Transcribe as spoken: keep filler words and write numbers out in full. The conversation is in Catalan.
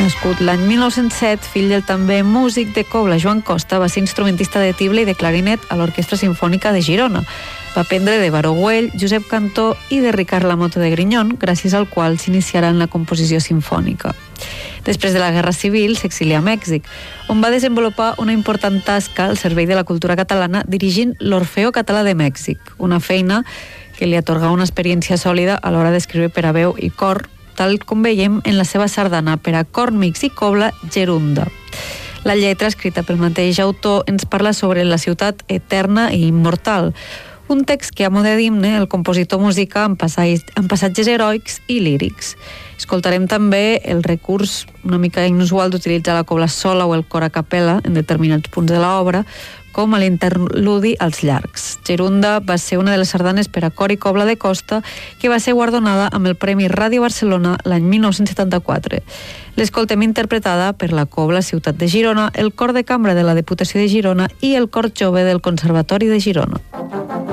Nascut l'any mil nou-cents set, fill del també músic de cobla Joan Costa, va ser instrumentista de tible i de clarinet a l'Orquestra Simfònica de Girona. Va aprendre de Baró Güell, Josep Cantó i de Ricard Lamote de Grignon, gràcies al qual s'iniciarà en la composició simfònica. Després de la Guerra Civil s'exilià a Mèxic, on va desenvolupar una important tasca al servei de la cultura catalana dirigint l'Orfeó Català de Mèxic, una feina que li atorgà una experiència sòlida a l'hora d'escriure per a veu i cor, tal com veiem en la seva sardana per a cor mix i cobla Gerunda. La lletra, escrita pel mateix autor, ens parla sobre la ciutat eterna i immortal, un text que, a mode d'himne, el compositor musica amb passatges heroics i lírics. Escoltarem també el recurs una mica inusual d'utilitzar la cobla sola o el cor a capella en determinats punts de l'obra, com a l'interludi als llargs. Gerunda va ser una de les sardanes per a cor i cobla de Costa que va ser guardonada amb el Premi Ràdio Barcelona l'any mil nou-cents setanta-quatre. L'escoltem interpretada per la Cobla Ciutat de Girona, el Cor de Cambra de la Diputació de Girona i el Cor Jove del Conservatori de Girona.